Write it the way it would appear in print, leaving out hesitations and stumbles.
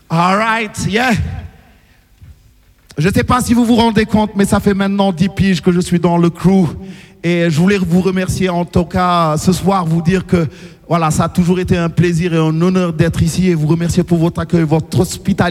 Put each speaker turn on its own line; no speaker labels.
All right, yeah. Je ne sais pas si vous vous rendez compte, mais ça fait maintenant 10 piges que je suis dans le crew. Et je voulais vous remercier en tout cas ce soir, vous dire que voilà, ça a toujours été un plaisir et un honneur d'être ici et vous remercier pour votre accueil, votre hospitalité.